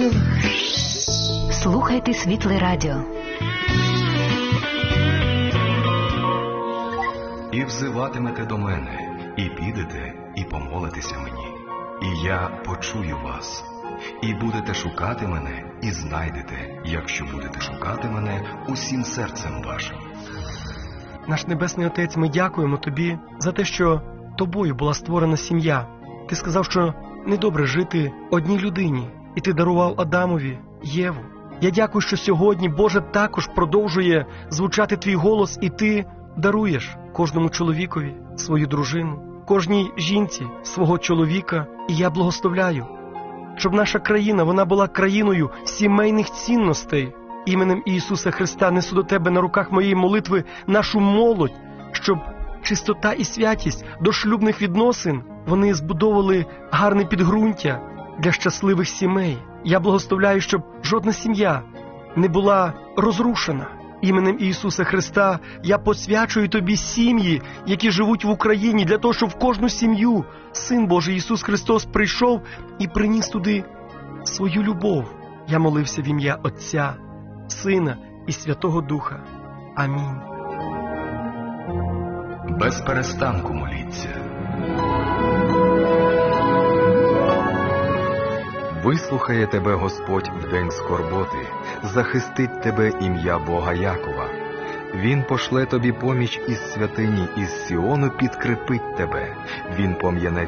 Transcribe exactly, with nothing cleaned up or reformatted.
радіо. Слухайте Світле Радіо. І взиватимете до мене, і підете, і помолитеся мені. І я почую вас. І будете шукати мене, і знайдете, якщо будете шукати мене усім серцем вашим. Наш Небесний Отець, ми дякуємо Тобі за те, що Тобою була створена сім'я. Ти сказав, що недобре жити одній людині, і Ти дарував Адамові Єву. Я дякую, що сьогодні, Боже, також продовжує звучати Твій голос, і Ти даруєш кожному чоловікові свою дружину, кожній жінці свого чоловіка. І я благословляю, щоб наша країна, вона була країною сімейних цінностей. Іменем Ісуса Христа несу до Тебе на руках моєї молитви нашу молодь, щоб чистота і святість до шлюбних відносин, вони збудовували гарне підґрунтя для щасливих сімей. Я благословляю, щоб жодна сім'я не була розрушена. Іменем Ісуса Христа я посвячую Тобі сім'ї, які живуть в Україні, для того, щоб в кожну сім'ю Син Божий Ісус Христос прийшов і приніс туди свою любов. Я молився в ім'я Отця, Сина і Святого Духа. Амінь. Без перестанку моліться. Вислухає тебе Господь в день скорботи, захистить тебе ім'я Бога Якова. Він пошле тобі поміч із святині, із Сіону підкріпить тебе. Він пом'яне